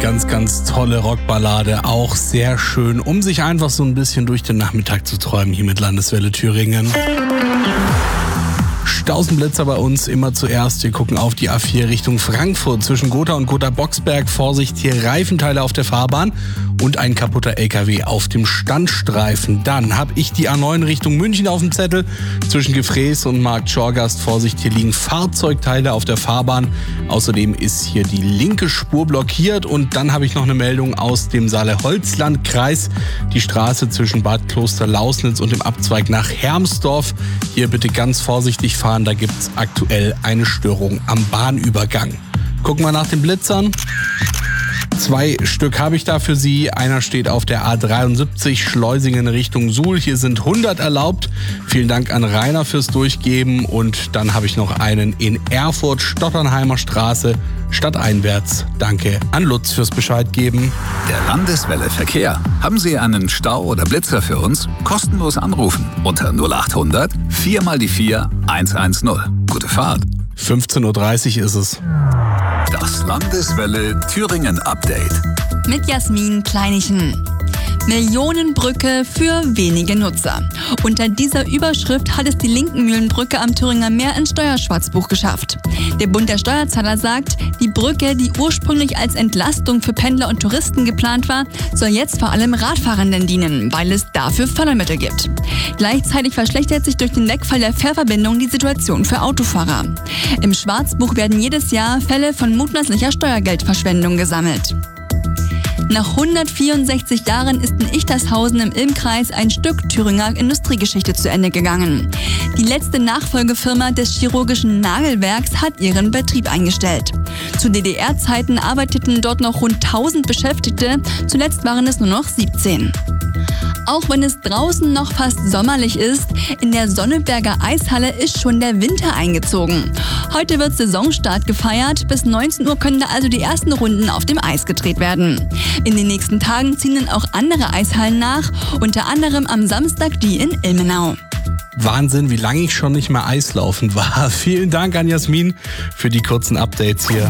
Ganz, ganz tolle Rockballade. Auch sehr schön, um sich einfach so ein bisschen durch den Nachmittag zu träumen hier mit Landeswelle Thüringen. Stausenblitzer bei uns immer zuerst. Wir gucken auf die A4 Richtung Frankfurt. Zwischen Gotha und Gotha-Boxberg. Vorsicht, hier Reifenteile auf der Fahrbahn und ein kaputter LKW auf dem Standstreifen. Dann habe ich die A9 Richtung München auf dem Zettel. Zwischen Gefräß und Markt Schorgast. Vorsicht, hier liegen Fahrzeugteile auf der Fahrbahn. Außerdem ist hier die linke Spur blockiert. Und dann habe ich noch eine Meldung aus dem Saale-Holzland-Kreis. Die Straße zwischen Bad Kloster-Lausnitz und dem Abzweig nach Hermsdorf. Hier bitte ganz vorsichtig fahren, da gibt es aktuell eine Störung am Bahnübergang. Gucken wir nach den Blitzern. 2 Stück habe ich da für Sie. Einer steht auf der A73 Schleusingen Richtung Suhl. Hier sind 100 erlaubt. Vielen Dank an Rainer fürs Durchgeben. Und dann habe ich noch einen in Erfurt, Stotternheimer Straße, stadteinwärts. Danke an Lutz fürs Bescheid geben. Der Landeswelle Verkehr. Haben Sie einen Stau oder Blitzer für uns? Kostenlos anrufen unter 0800 4 mal die 4 110. Gute Fahrt. 15.30 Uhr ist es. Das Landeswelle Thüringen Update. Mit Jasmin Kleinichen. Millionenbrücke für wenige Nutzer. Unter dieser Überschrift hat es die Linkenmühlenbrücke am Thüringer Meer ins Steuerschwarzbuch geschafft. Der Bund der Steuerzahler sagt, die Brücke, die ursprünglich als Entlastung für Pendler und Touristen geplant war, soll jetzt vor allem Radfahrenden dienen, weil es dafür Fördermittel gibt. Gleichzeitig verschlechtert sich durch den Wegfall der Fährverbindung die Situation für Autofahrer. Im Schwarzbuch werden jedes Jahr Fälle von mutmaßlicher Steuergeldverschwendung gesammelt. Nach 164 Jahren ist in Ichtershausen im Ilmkreis ein Stück Thüringer Industriegeschichte zu Ende gegangen. Die letzte Nachfolgefirma des chirurgischen Nagelwerks hat ihren Betrieb eingestellt. Zu DDR-Zeiten arbeiteten dort noch rund 1000 Beschäftigte, zuletzt waren es nur noch 17. Auch wenn es draußen noch fast sommerlich ist, in der Sonneberger Eishalle ist schon der Winter eingezogen. Heute wird Saisonstart gefeiert, bis 19 Uhr können da also die ersten Runden auf dem Eis gedreht werden. In den nächsten Tagen ziehen dann auch andere Eishallen nach, unter anderem am Samstag die in Ilmenau. Wahnsinn, wie lange ich schon nicht mehr Eislaufen war. Vielen Dank an Jasmin für die kurzen Updates hier.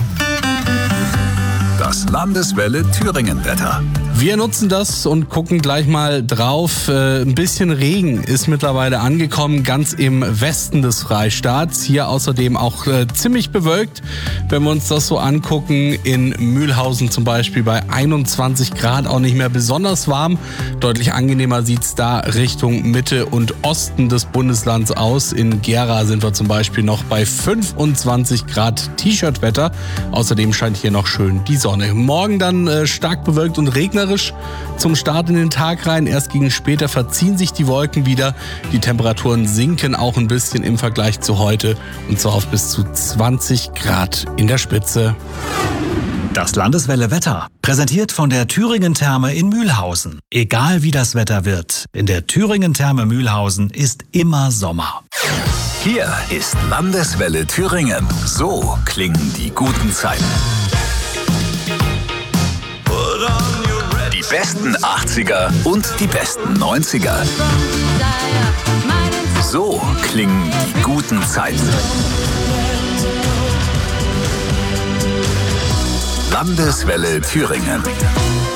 Das Landeswelle Thüringen Wetter. Wir nutzen das und gucken gleich mal drauf. Ein bisschen Regen ist mittlerweile angekommen, ganz im Westen des Freistaats. Hier außerdem auch ziemlich bewölkt, wenn wir uns das so angucken. In Mühlhausen zum Beispiel bei 21 Grad, auch nicht mehr besonders warm. Deutlich angenehmer sieht's da Richtung Mitte und Osten des Bundeslands aus. In Gera sind wir zum Beispiel noch bei 25 Grad T-Shirt-Wetter. Außerdem scheint hier noch schön die Sonne. Morgen dann stark bewölkt und regnerisch zum Start in den Tag rein. Erst gegen später verziehen sich die Wolken wieder. Die Temperaturen sinken auch ein bisschen im Vergleich zu heute. Und zwar auf bis zu 20 Grad in der Spitze. Das Landeswelle Wetter, präsentiert von der Thüringen Therme in Mühlhausen. Egal wie das Wetter wird, in der Thüringen Therme Mühlhausen ist immer Sommer. Hier ist Landeswelle Thüringen. So klingen die guten Zeiten. Die besten 80er und die besten 90er. So klingen die guten Zeiten. Landeswelle Thüringen.